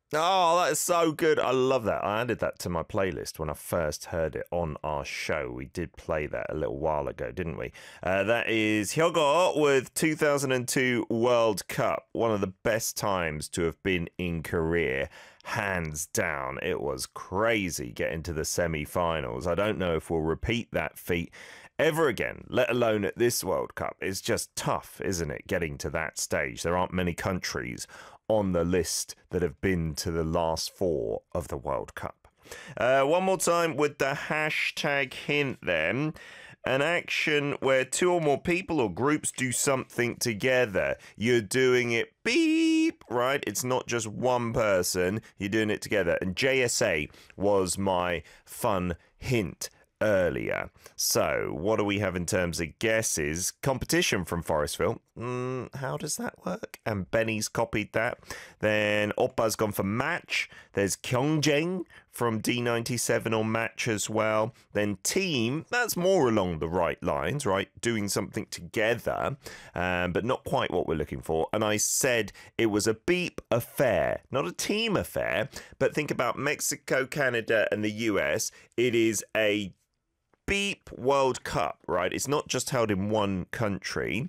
Oh, that is so good. I love that. I added that to my playlist when I first heard it on our show. We did play that a little while ago, didn't we? That is Hyogo with 2002 World Cup. One of the best times to have been in Korea. Hands down. It was crazy getting to the semi-finals. I don't know if we'll repeat that feat ever again, let alone at this World Cup. It's just tough, isn't it, getting to that stage? There aren't many countries on the list that have been to the last four of the World Cup. One more time with the hashtag hint then. An action where two or more people or groups do something together. You're doing it beep, right? It's not just one person. You're doing it together. And JSA was my fun hint earlier. So, what do we have in terms of guesses? Competition from Forestville. How does that work? And Benny's copied that. Then Oppa's gone for match. There's Kyungjang from D97 on match as well. Then team, that's more along the right lines, right? Doing something together, but not quite what we're looking for. And I said it was a beep affair, not a team affair, but think about Mexico, Canada, and the US. It is a Beep World Cup, right? It's not just held in one country.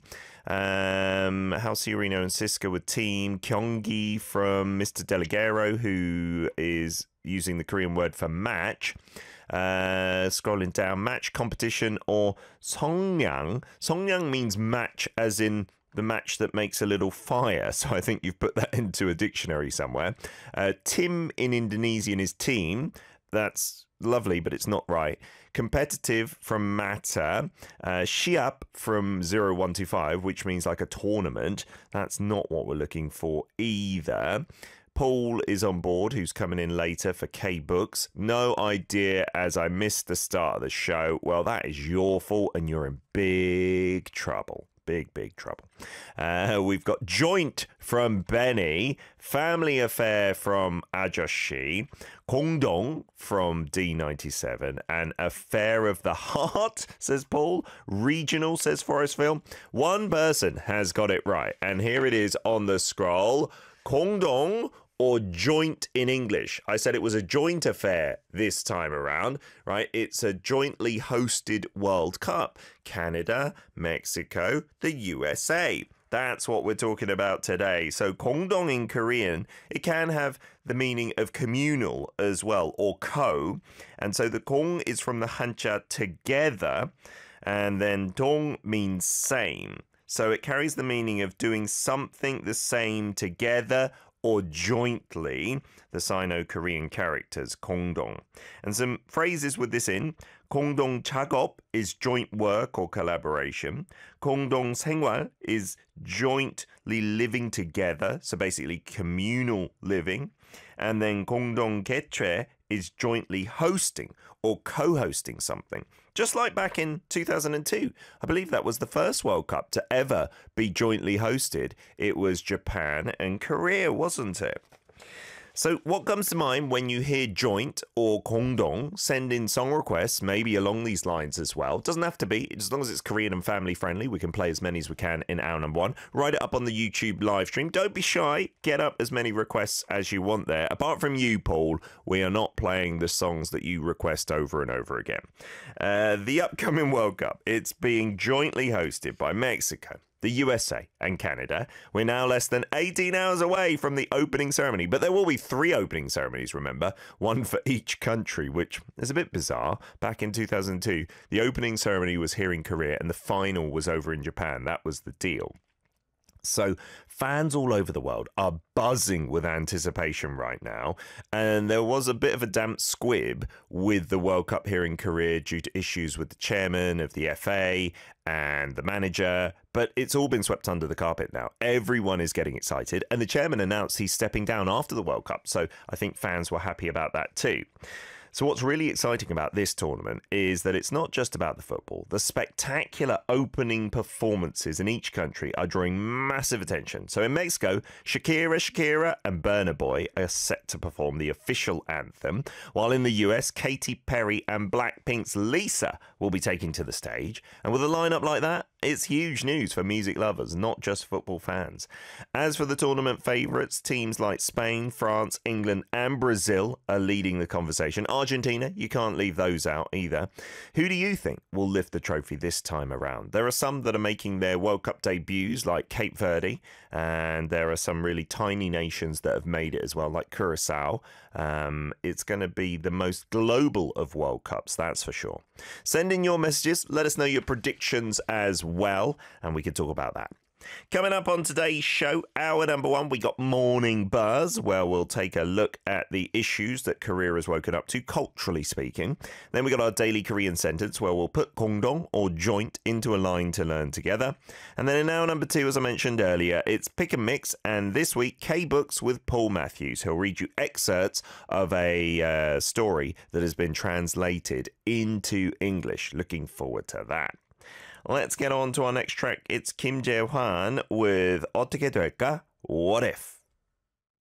Halsey and Siska with team. Kyungi from Mr. Deligero, who is using the Korean word for match. Scrolling down, match, competition, or songyang. Songyang means match as in the match that makes a little fire. So I think you've put that into a dictionary somewhere. Tim in Indonesian is team. That's lovely, but it's not right. Competitive from Mata. Shiap from 0125, which means like a tournament. That's not what we're looking for either. Paul is on board, who's coming in later for K-Books. No idea, as I missed the start of the show. Well, that is your fault, and you're in big trouble. Big trouble. We've got Joint from Benny, Family Affair from Ajoshi, Kongdong from D97, and Affair of the Heart, says Paul. Regional, says Forestville. One person has got it right, and here it is on the scroll. Kongdong or joint in English. I said it was a joint affair this time around, right? It's a jointly hosted World Cup. Canada, Mexico, the USA. That's what we're talking about today. So 공동 in Korean, it can have the meaning of communal as well, or co. And so the 공 is from the Hanja together, and then dong means same. So it carries the meaning of doing something the same together or jointly, the Sino-Korean characters, 공동. And some phrases with this in. 공동 작업 is joint work or collaboration. 공동 생활 is jointly living together, so basically communal living. And then 공동 개최 is jointly hosting or co-hosting something. Just like back in 2002. I believe that was the first World Cup to ever be jointly hosted. It was Japan and Korea, wasn't it? So what comes to mind when you hear joint or 공동? Send in song requests, maybe along these lines as well. Doesn't have to be, as long as it's Korean and family friendly, we can play as many as we can in hour number one. Write it up on the YouTube live stream. Don't be shy. Get up as many requests as you want there. Apart from you, Paul, we are not playing the songs that you request over and over again. The upcoming World Cup, it's being jointly hosted by Mexico, the USA and Canada. We're now less than 18 hours away from the opening ceremony, but there will be 3 opening ceremonies, remember, one for each country, which is a bit bizarre. Back in 2002, the opening ceremony was here in Korea and the final was over in Japan. That was the deal. So fans all over the world are buzzing with anticipation right now. And there was a bit of a damp squib with the World Cup here in Korea due to issues with the chairman of the FA and the manager. But it's all been swept under the carpet now. Everyone is getting excited. And the chairman announced he's stepping down after the World Cup. So I think fans were happy about that too. So what's really exciting about this tournament is that it's not just about the football. The spectacular opening performances in each country are drawing massive attention. So in Mexico, Shakira and Burna Boy are set to perform the official anthem, while in the US, Katy Perry and Blackpink's Lisa will be taking to the stage. And with a lineup like that, it's huge news for music lovers, not just football fans. As for the tournament favourites, teams like Spain, France, England and Brazil are leading the conversation. Argentina, you can't leave those out either. Who do you think will lift the trophy this time around? There are some that are making their World Cup debuts, like Cape Verde, and there are some really tiny nations that have made it as well, like Curacao. It's going to be the most global of World Cups, that's for sure. Send in your messages, let us know your predictions as well, and we can talk about that. Coming up on today's show, hour number 1, we got Morning Buzz, where we'll take a look at the issues that Korea has woken up to, culturally speaking. Then we got our daily Korean sentence, where we'll put Kongdong, or joint, into a line to learn together. And then in hour number 2, as I mentioned earlier, it's Pick and Mix, and this week, K-Books with Paul Matthews. He'll read you excerpts of a story that has been translated into English. Looking forward to that. Let's get on to our next track. It's Kim Jae-hwan with 어떻게 될까? What If?